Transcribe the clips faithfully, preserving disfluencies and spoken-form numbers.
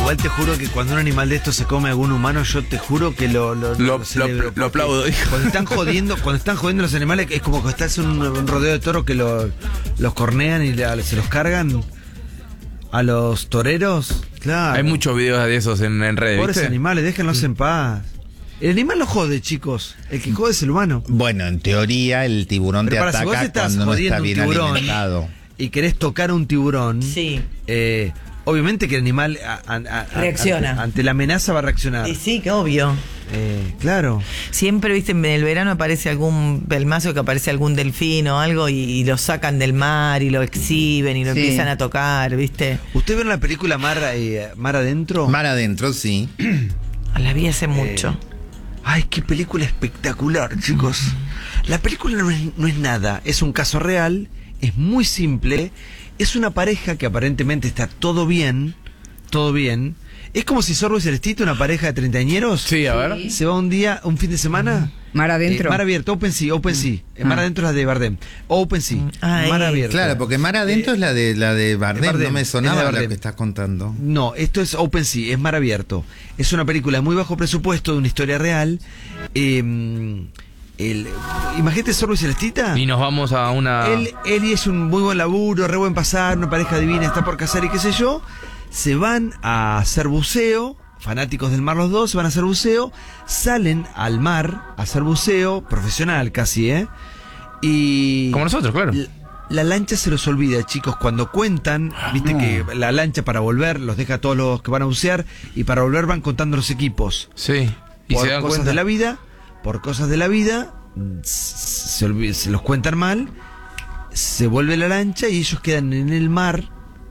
Igual te juro que cuando un animal de estos se come a algún humano, yo te juro que lo lo, Lo- lo celebro, lo- lo porque aplaudo, hijo. Cuando están jodiendo, cuando están jodiendo los animales, es como que estás en un, un rodeo de toros que lo- los cornean y le- se los cargan a los toreros. Claro. Hay muchos videos de esos en, en redes, Pobres ¿viste? animales, déjenlos en paz. El animal no jode, chicos. El que jode es el humano. Bueno, en teoría el tiburón Pero te para, si vos ataca estás cuando no jodiendo está un bien tiburón alimentado. y querés tocar a un tiburón, Sí. eh, obviamente que el animal a- a- a- Reacciona. Ante, ante la amenaza va a reaccionar. Y sí, que obvio. Eh, claro. Siempre, viste, en el verano aparece algún pelmazo que aparece algún delfín o algo y, y lo sacan del mar y lo exhiben y lo Sí. empiezan a tocar, viste. ¿Usted vio la película Mar, eh, Mar Adentro? Mar adentro, sí. La vi hace mucho. Ay, qué película espectacular, chicos. La película no es, no es nada, es un caso real, es muy simple, es una pareja que aparentemente está todo bien, todo bien. Es como si Sorbo y Celestito, una pareja de treintañeros, Sí, a ver. se va un día, un fin de semana. Mar adentro. Eh, mar abierto, Open Sea, Open Sea. Eh, Mar Ah. adentro es la de Bardem. Open Sea, Ah, Mar eh. abierto. Claro, porque Mar adentro es la de la de Bardem, Bardem, no me es la sonaba de lo Bardem. que estás contando. No, esto es Open Sea, es mar abierto. Es una película de muy bajo presupuesto, de una historia real. Eh, el, imagínate Sorbo y Celestita. Y nos vamos a una... Él, él y es un muy buen laburo, re buen pasar, una pareja divina, está por casar y qué sé yo. Se van a hacer buceo, fanáticos del mar los dos, se van a hacer buceo, salen al mar a hacer buceo, profesional casi, ¿eh? Y... Como nosotros, claro. La, la lancha se los olvida, chicos, cuando cuentan, viste que la lancha para volver los deja a todos los que van a bucear y para volver van contando los equipos. Sí. Y Por se dan cosas cuenta. de la vida, por cosas de la vida, se, olvi- se los cuentan mal, se vuelve la lancha y ellos quedan en el mar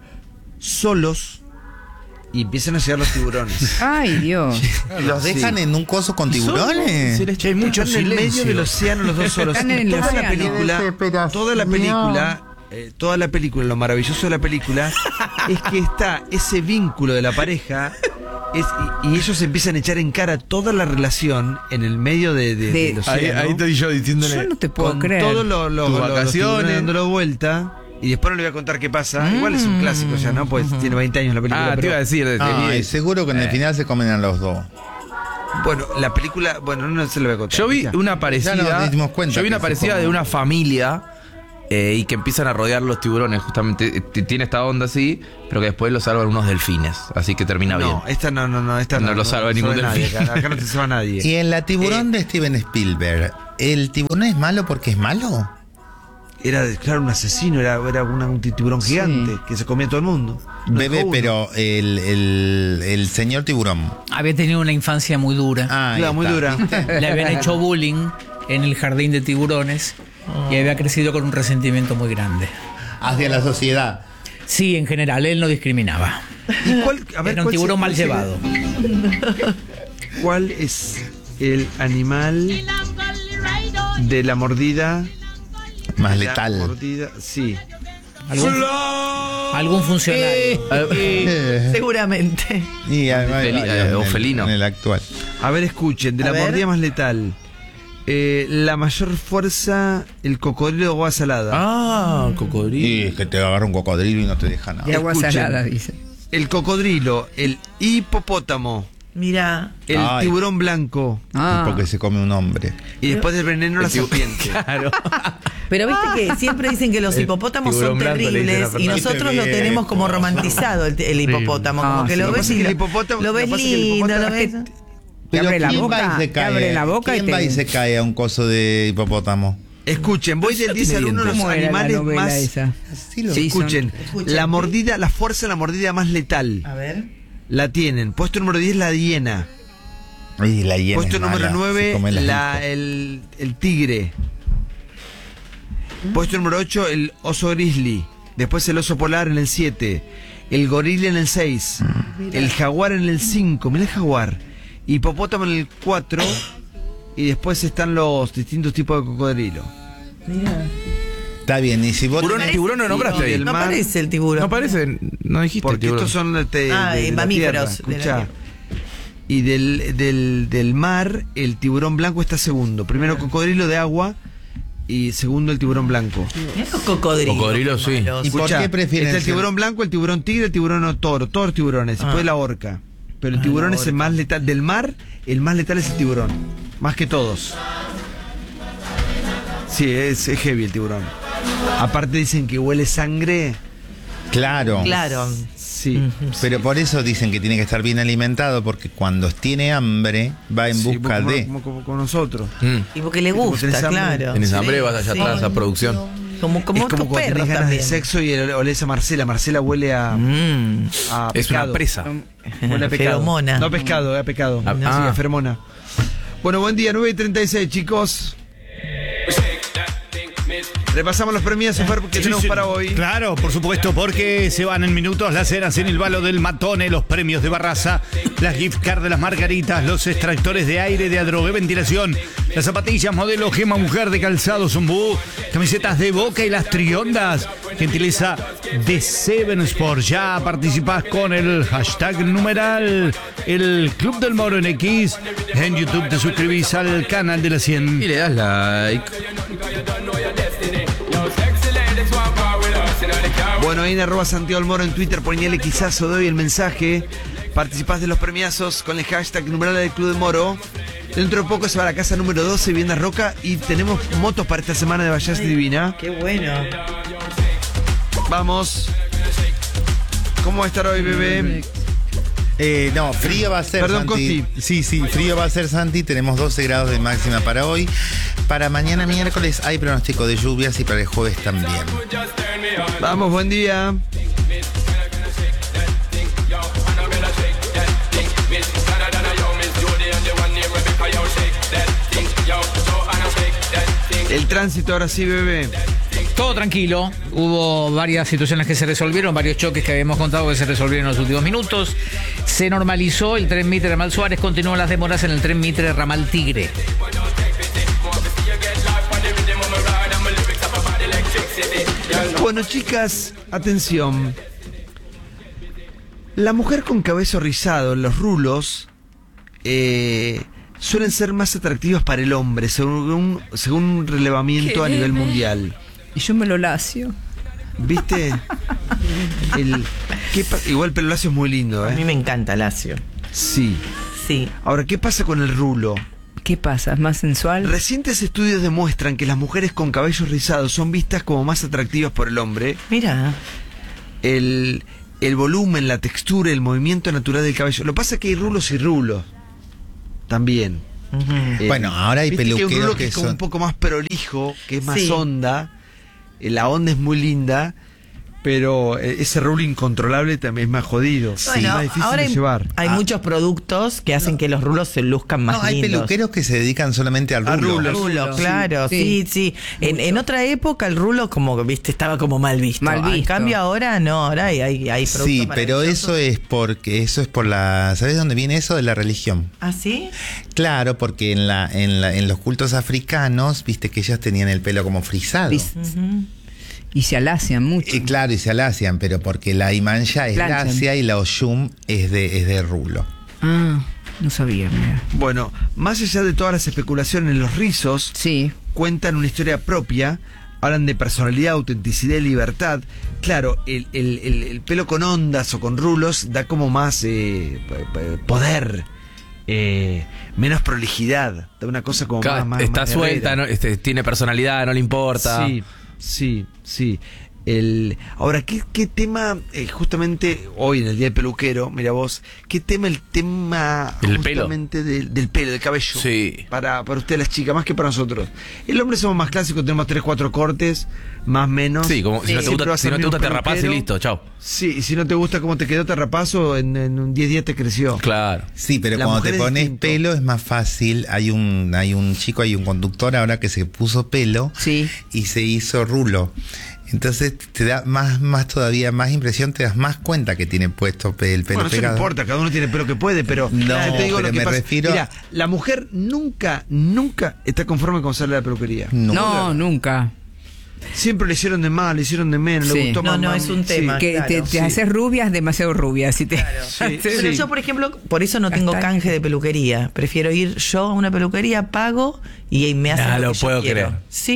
solos y empiezan a llegar los tiburones. Ay, Dios. ¿Los dejan Sí. en un coso con tiburones? Sí, hay mucho Están en el medio silencio. del océano los dos solos. Están en Y el toda la océano. película, toda la película, eh, toda la película, lo maravilloso de la película es que está ese vínculo de la pareja. Es, y, y ellos empiezan a echar en cara toda la relación en el medio de, de- De- del Ahí, océano. ahí estoy yo diciéndole... Yo no te puedo con creer. todos los lo, Tus lo- los vacaciones. tiburones dándolo vuelta. Y después no le voy a contar qué pasa. Igual es un clásico ya, ¿no? Pues tiene veinte años la película. Ah, te pero- iba a decir... de- Ay, de- seguro que en el final se comen a los dos. Bueno, la película, bueno, no se lo voy a contar. Yo vi Ya. una parecida... Ya nos dimos cuenta yo vi que una se parecida comen. de una familia... eh, y que empiezan a rodear los tiburones, justamente. eh, t- Tiene esta onda así, pero que después lo salvan unos delfines. Así que termina bien. No, esta no, no, no, esta No no. lo salva ningún nadie. delfín. Acá, acá no te salva nadie. Y en la tiburón Eh, de Steven Spielberg, ¿el tiburón es malo porque es malo? Era, claro, un asesino, era, era una- un tiburón Sí. gigante que se comía a todo el mundo. No Bebé, dejó uno. pero el, el, el señor tiburón. Había tenido una infancia muy dura. Ah, ahí Claro, muy está, dura. ¿viste? Le habían hecho bullying en el jardín de tiburones y había crecido con un resentimiento muy grande. Hacia la sociedad. Sí, en general, él no discriminaba. ¿Y cuál, a ver, Era un cuál tiburón se- mal se- llevado. ¿Cuál es el animal de la mordida? Más La letal. mordida, sí. ¿Algún, algún funcionario. Eh, Seguramente. y además hay Feli- varios eh, en o el- felino. En el actual. A ver, escuchen, de A la ver. mordida más letal. Eh, la mayor fuerza, el cocodrilo de agua salada. Ah, cocodrilo. Y es que te agarra un cocodrilo y no te deja De nada. agua Escuchen. salada, dice. El cocodrilo, el hipopótamo, Mira. el Ay. tiburón blanco Ah. Porque se come un hombre. y después del veneno la serpiente. Claro. Pero viste que siempre dicen que los El hipopótamos tiburón son blanco le dicen a terribles y Fernanda. nosotros lo Viste tenemos bien. como romantizado el, el hipopótamo, como Ah, que sí. lo Lo que ves pasa y es que lo, el hipopótamo- lo ves lo que pasa es que el lindo, lo hipopótamo ves. es que- Te abre la ¿quién boca, va y se te cae? abre la boca y ¿Quién va te- y se cae a un coso de hipopótamo? Escuchen, voy del diez al uno los ¿Cómo era la animales novela más. esa? Así lo- Sí. Escuchen, Escuchen. la mordida, la fuerza de la mordida más letal. A ver. La tienen. Puesto número diez, la hiena. Ay, la hiena Puesto es número mala, se nueve, come las la, hijas. el, el tigre. Puesto número ocho, el oso grizzly. Después el oso polar en el siete. El gorila en el seis. El jaguar en el cinco. Mirá el jaguar. Hipopótamo en el cuatro. Y después están los distintos tipos de cocodrilo. Mira. Está bien, y si vos Tiburón, tenés- tiburón no nombraste ahí. el No mar- aparece el tiburón. No aparece, no dijiste Porque tiburón. estos son de, de- Ah, de y la mamíferos tierra, de la escuchá. tierra. Y del, del, del mar, el tiburón blanco está segundo. Primero cocodrilo de agua y segundo el tiburón blanco. Mirá los cocodrilos. Cocodrilo, sí. Malos. ¿Y por Escuchá, qué prefieren está el ser- tiburón blanco, el tiburón tigre, el tiburón toro, todos los tiburones. Ah. Después la orca. Pero el tiburón es el más letal. Del mar, el más letal es el tiburón. Más que todos. Sí, es, es heavy el tiburón. Aparte dicen que huele sangre. Claro. Claro. Sí. Pero por eso dicen que tiene que estar bien alimentado, porque cuando tiene hambre va en Sí, busca como, de... Como, como, como nosotros. Mm. Y porque le Como gusta, tenés hambre. claro. Tenés hambre, Sí, vas allá sí. atrás a producción. Como, como es tus como cuando perros tenés ganas también. de sexo y olés a Marcela. Marcela huele a, Mm. a Es pescado. una presa. Huele a pecado. Feromona. No a pescado, a pecado. Ah, Sí, ah. a feromona. Bueno, buen día, nueve y treinta y seis, chicos. Repasamos los premios Super que Sí, tenemos sí. para hoy. Claro, por supuesto, porque se van en minutos las cenas en el Balo del Matone, los premios de Barraza, las gift cards de las Margaritas, los extractores de aire de Adrogué Ventilación, las zapatillas modelo Gema Mujer de Calzado Zumbú, camisetas de Boca y las Triondas, gentileza de Seven Sports. Ya participás con el hashtag numeral el Club del Moro en X. En YouTube te suscribís al canal de la cien. Y le das like. Bueno, ahí en arroba Santiago del Moro en Twitter, ponele quizás o doy el mensaje. Participás de los premiazos con el hashtag numeral del Club del Moro. Dentro de poco se va a la casa número doce, Vivienda Roca, y tenemos motos para esta semana de Ballast Divina. Qué bueno. Vamos. ¿Cómo va a estar hoy, bebé? Eh, no, frío va a ser, Perdón, Santi. Costi. Sí, sí, frío va a ser, Santi. Tenemos doce grados de máxima para hoy. Para mañana miércoles hay pronóstico de lluvias y para el jueves también. Vamos, buen día. El tránsito ahora sí, bebé. Todo tranquilo, hubo varias situaciones que se resolvieron, varios choques que habíamos contado que se resolvieron en los últimos minutos. Se normalizó el tren Mitre Ramal Suárez, continúan las demoras en el tren Mitre Ramal Tigre. Bueno, chicas, atención. La mujer con cabello rizado en los rulos eh, suelen ser más atractivas para el hombre, según un, según un relevamiento a nivel mundial. Y yo me lo lacio. ¿Viste? El, ¿qué pa- igual el pelo lacio es muy lindo, A mí ¿eh? me encanta Lacio. Sí. Sí. Ahora, ¿qué pasa con el rulo? ¿Qué pasa? ¿Es más sensual? Recientes estudios demuestran que las mujeres con cabellos rizados son vistas como más atractivas por el hombre. Mira. El, el volumen, la textura, el movimiento natural del cabello. Lo que pasa es que hay rulos y rulos. También. Ujú. Eh, Bueno, ahora hay viste que hay un peluqueros rulo que, que es como son- un poco más prolijo, que es más Sí. onda. Eh, La onda es muy linda, pero eh, ese rulo incontrolable también es más jodido. Bueno, es más difícil ahora de hay, llevar. hay Ah. muchos productos que hacen que los rulos se luzcan más No, hay lindos. peluqueros que se dedican solamente al A rulo. rulos. Rulo, Rulo, claro, sí, sí. sí. En, en otra época el rulo como viste estaba como mal visto. Mal En visto. cambio ahora no, ahora hay, hay, hay productos Sí, pero maravillosos. eso es porque eso es por la, ¿sabes dónde viene eso? De la religión. ¿Ah, sí? Claro, porque en la, en la, en los cultos africanos, viste que ellas tenían el pelo como frisado. Vis- Ujú. Y se alacian mucho. Y claro, y se alacian, pero porque la Imanjá es Planchan. lacia y la Oshum es de, es de rulo. Ah, no sabía, mira. Bueno, más allá de todas las especulaciones, los rizos Sí. cuentan una historia propia, hablan de personalidad, autenticidad y libertad. Claro, el, el- el- el pelo con ondas o con rulos da como más eh, p- p- poder, eh, menos prolijidad, da una cosa como Claro, más, más está más suelta, guerrera. no, este, tiene personalidad, no le importa. Sí, sí, sí. El, ahora, ¿qué, qué tema, eh, justamente hoy en el Día del Peluquero, mira vos, qué tema el tema ¿El pelo? justamente del, del pelo, del cabello? Sí. Para, para ustedes las chicas, más que para nosotros. El hombre somos más clásicos, tenemos tres, cuatro cortes, más menos. Sí, como si no te Siempre gusta, vas si al no te, mismo gusta te rapás y peluquero. listo, chao. Sí, y si no te gusta cómo te quedó, te rapazo, en, en un diez días te creció. Claro. Sí, pero La cuando mujer te es pones distinto. pelo es más fácil. Hay un, hay un chico, hay un conductor ahora que se puso pelo Sí. y se hizo rulo. Entonces te da más, más todavía más impresión, te das más cuenta que tiene puesto pe- el pelo Bueno, eso no pegado. importa, cada uno tiene pelo que puede, pero No, yo te digo pero lo que me pasa. refiero- Mira, la mujer nunca, nunca está conforme con salir a la peluquería. No. No, nunca. Siempre le hicieron de más, le hicieron de menos, le Sí. gustó No, más. no, más- es un tema. Que te, claro, te sí. haces rubias, demasiado rubias. Y te, Sí, Pero sí. yo, por ejemplo, por eso no tengo Hasta- canje de peluquería. Prefiero ir yo a una peluquería, pago y me hacen Ah, lo lo que yo puedo quiero. creer. Sí,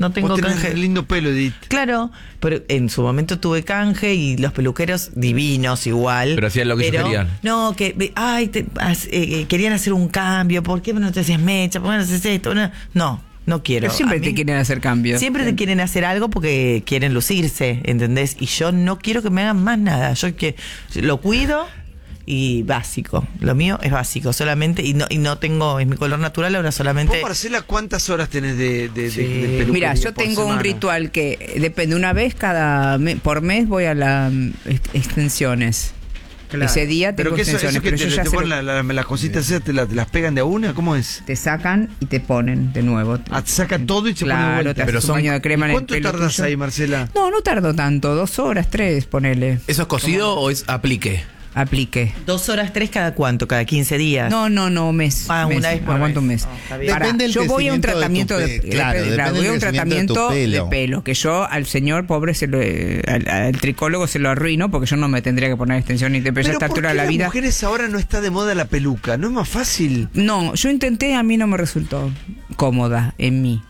no tengo Vos tenés canje. lindo pelo, Edith. Claro, pero en su momento tuve canje y los peluqueros divinos igual. Pero hacían lo que ellos querían. No, que ay, te, as- eh, querían hacer un cambio. ¿Por qué no te haces mecha? ¿Por qué no haces esto? No, no, no quiero. Pero siempre A te mí- quieren hacer cambios. Siempre te quieren hacer algo porque quieren lucirse, ¿entendés? Y yo no quiero que me hagan más nada. Yo que lo cuido y básico. Lo mío es básico solamente y no y no tengo, es mi color natural, ahora solamente. ¿Vos, Marcela, cuántas horas tenés de, de, de- Sí. de peluquería Mira, yo por tengo un semana? ritual que depende, una vez cada me- por mes voy a las extensiones. Claro. Ese día Pero tengo que eso, extensiones, eso que pero te, yo ya te sé ponen lo- la- la- las cositas esas, te, la- te las pegan de a una, ¿cómo es? te sacan y te ponen de nuevo. Ah, te sacan todo y se pone de Claro, vuelta. te Pero haces son- un baño de crema en el ¿Cuánto pelo tardas tuyo. ahí, Marcela? No, no tardo tanto, dos horas, tres, ponele. ¿Eso es cocido o es aplique? Aplique. Dos horas, tres cada cuánto, cada quince días. No, no, no, mes. Ah, mes, una vez por aguanto un mes. mes. Ah, está bien. Pará, Depende del yo voy a un crecimiento de tu tratamiento de, pe- claro, depende- depende voy a del un crecimiento de tu tratamiento de pelo. pelo. Que yo al señor pobre se lo, eh, al, al tricólogo se lo arruino porque yo no me tendría que poner extensión ni te pero a esta ¿por altura qué de la las vida. mujeres ahora no está de moda la peluca? ¿No es más fácil? No, yo intenté, a mí no me resultó cómoda en mí.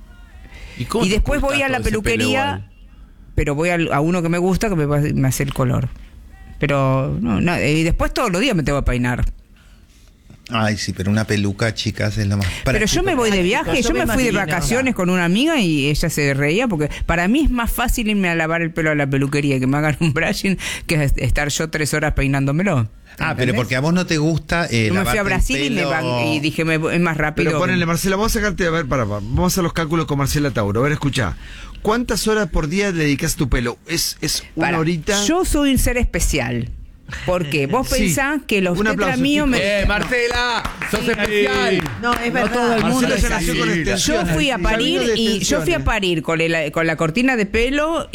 cómo Y te después ocultas voy a la todo ese pelo peluquería, igual? pero voy al- a uno que me gusta que me, va- me hace el color. Pero no, no, y después todos los días me tengo que peinar. Ay, sí, pero una peluca, chicas, es lo más Pero yo me voy de viaje, Yo yo me me fui de imagino. vacaciones con una amiga y ella se reía porque para mí es más fácil irme a lavar el pelo a la peluquería y que me hagan un brushing que es- estar yo tres horas peinándomelo. Ah, pero ¿Entendés? porque a vos no te gusta. Eh, Yo me fui lavarte a el Brasil y, me pelo. van- y dije, me, es más rápido. Pero ponele, Marcela, vamos a sacarte, a ver, para, para, vamos a hacer los cálculos con Marcela Tauro. A ver, escucha. ¿Cuántas horas por día le dedicas a tu pelo? ¿Es, es una Para, horita? Yo soy un ser especial. Porque vos Sí. pensás que los Un tetras aplauso, míos me... ¡Eh, Marcela! ¡Sos especial! No, es verdad. todo el mundo Marcela es ya nació así. con Yo extensiones. fui a Ya parir vino de y yo fui a extensiones. parir con, el- con la cortina de pelo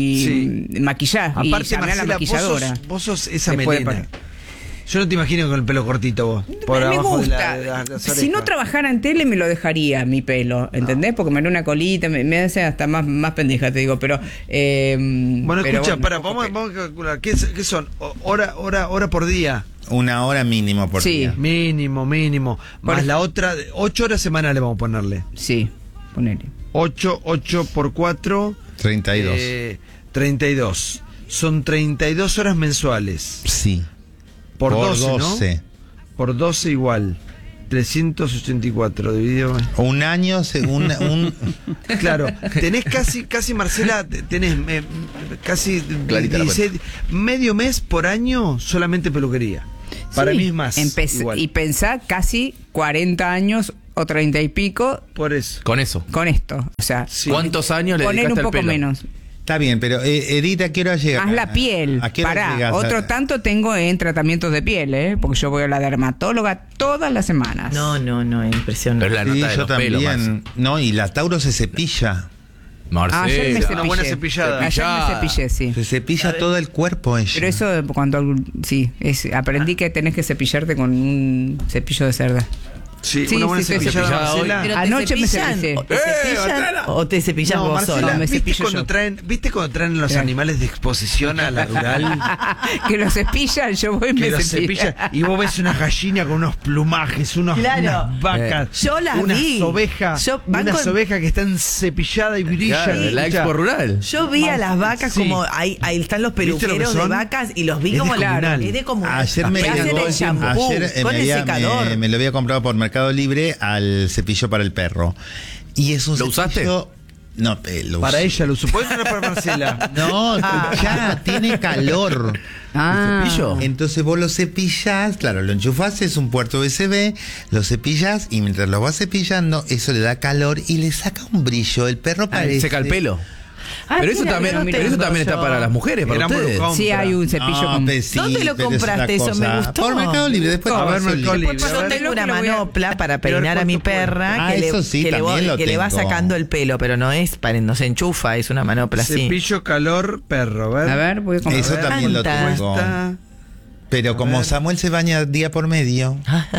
y Sí. maquillaje. Aparte, y llamé a la Marcela, vos maquilladora. sos, vos sos esa Después de melena. Yo no te imagino con el pelo cortito vos. Por me abajo de gusta. la- de las- las si orejas. no trabajara en tele me lo dejaría mi pelo, ¿entendés? Porque me haría una colita, me, me hace hasta más, más pendeja, te digo, pero... eh, Bueno, pero escucha, bueno, para, poco vamos, pelo. vamos a calcular. ¿Qué, es- qué son? O- Hora, hora, hora por día. Una hora mínimo por Sí. día. Mínimo, mínimo. Por Más ej- la otra, ocho horas semanales vamos a ponerle. Sí, ponele. Ocho, ocho por cuatro. treinta y dos. Eh, treinta y dos. Son treinta y dos horas mensuales. Sí. Por, doce, doce. ¿no? Por doce igual. trescientos ochenta y cuatro dividido. Un año, se- un, un- Claro, tenés casi, casi Marcela, te- tenés eh, casi Clarita la dieciséis, medio mes por año solamente peluquería. Para Sí, mí es más. empecé- igual. y pensá casi cuarenta años o treinta y pico Por eso. Con eso. con esto. O sea, Sí. ¿Cuántos años le poner dedicaste un al poco pelo? menos. Está bien, pero eh, Edith, ¿a qué hora llega? Más la piel. ¿A qué hora Pará, llegas? otro tanto tengo en tratamientos de piel, ¿eh? Porque yo voy a la dermatóloga todas las semanas. No, no, no, impresionante. Pero es la Sí, nota de yo los pelos, también. Max. No, y la Tauro se cepilla. Marcela. Ayer me cepillé. Una buena cepillada. Ayer Cepillada. me cepillé, sí. Se cepilla todo el cuerpo ella. Pero eso cuando sí, es, aprendí que tenés que cepillarte con un cepillo de cerda. Sí, Sí, una buena sí, sí, cepillada, cepillada hoy. Marcela. Pero te Anoche me cepillan, cepillé. o te ¡Eh, cepillan Marcela! o te cepillas No, vos Marcela, sola. me ¿viste cepillo cuando yo. traen, ¿viste cuando traen los Claro. animales de exposición a la rural? que lo cepillan, yo voy y Que me los cepillo. cepillan y vos ves una gallina con unos plumajes, unos, Claro. unas vacas, Eh. Yo las unas vi. ovejas, Yo- van unas con- ovejas que están cepilladas y brillan. Claro, la Escucha, expo rural. Yo vi a las vacas Sí. como ahí, ahí están los ¿Viste lo que peluqueros de son? vacas y los vi Es como descomunal. es de como Ayer me te hacen llegó el shampoo ayer, eh, con me, el había- secador. me- me lo había comprado por Mercado Libre al cepillo para el perro. Y es un ¿Lo usaste? cepillo- No, eh, lo Para usé. ella lo uso. ¿Puedes para Marcela? No, ya tiene calor. Ah. ¿El cepillo? Entonces vos lo cepillás, claro, lo enchufás, es un puerto U S B, lo cepillás y mientras lo vas cepillando, eso le da calor y le saca un brillo. El perro Ah, parece... seca el pelo. Ah, pero eso mira, también, yo lo pero eso tengo también yo. está para las mujeres, para Era muy ustedes. compra. Sí, hay un cepillo No, con... pero sí, ¿Dónde lo pero es otra compraste? Eso me cosa. gustó. Por Mercado Libre, después A te ver, paso el Mercado link. Libre. Yo A ver. tengo una Lo voy a- manopla para Quiero ver peinar a mi cuánto cuesta. perra Ah, que, le, eso sí, que, le, también voy- lo que le va tengo. sacando el pelo, pero no es para no se enchufa, es una manopla así. Cepillo calor perro. A ver. A ver, voy a comprar. Eso A ver. también lo ¿Cuánta? tengo. Cuesta. Pero A como ver. Samuel se baña día por medio,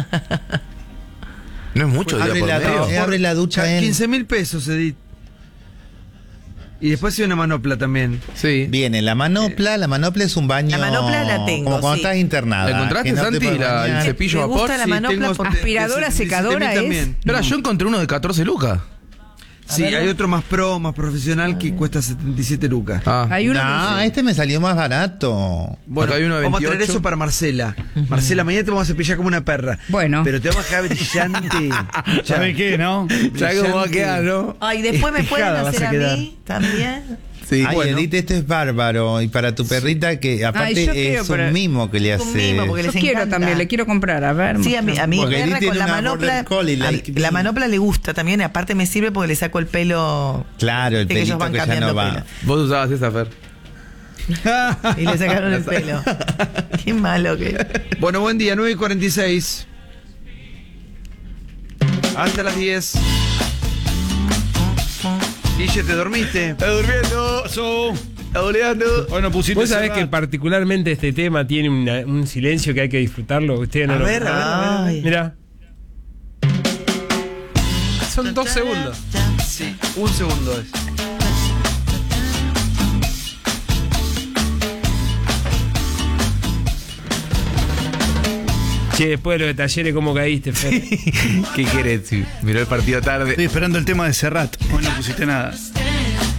No es mucho día abre, por la, medio. eh, abre la ducha él. quince mil pesos, Edith. Y después hay una manopla también. Sí. Viene la manopla, la manopla es un baño. La manopla la tengo, Como cuando sí. estás internada. ¿La encontraste, que no te Santi, puedes la- el bañar. cepillo Me a vapor? gusta la manopla tengo por- de- de Aspiradora, diecisiete mil secadora es- también. Espera, yo encontré uno de catorce lucas. Sí, ver. hay otro más pro, más profesional que cuesta setenta y siete lucas. Ah, Hay uno No, que- este me salió más barato. Bueno, Acá hay uno de vamos a traer veintiocho. eso para Marcela. Marcela, mañana te vamos a cepillar como una perra. Bueno. Pero te vamos a dejar brillante. ¿Sabes qué, no? ¿sabes cómo va a quedar, no? Ay, después me pueden Espejada vas hacer a a quedar. mí también. Sí, Ay, bueno. Edith, esto es bárbaro. Y para tu perrita, que aparte yo quiero es para- un mimo que le Un hace. mimo, porque Yo les quiero encanta. también, le quiero comprar, a ver. Sí, a mi, a mi Porque perra Edith tiene con la una manopla. border collie, a- like la me. manopla le gusta también, y aparte me sirve porque le saco el pelo. Claro, el Viste que ellos pelito van que ya cambiando no va. pelo. Vos usabas esa, Fer. Y le sacaron el pelo. Qué malo que. Bueno, buen día, nueve y cuarenta y seis. Hasta las diez. Guille, ¿te dormiste? Está durmiendo, so. Está boleando. Bueno, pusiste. Vos sabés Serrat. que particularmente este tema tiene una- un silencio que hay que disfrutarlo. Ustedes no A lo ver, a ver, a ver. Ay. Mirá. Son dos segundos. Sí, un segundo es. Che, después de los de talleres, ¿cómo caíste, Fer? ¿Qué querés? Sí, miró el partido tarde. Estoy esperando el tema de Serrat. Hoy no pusiste nada.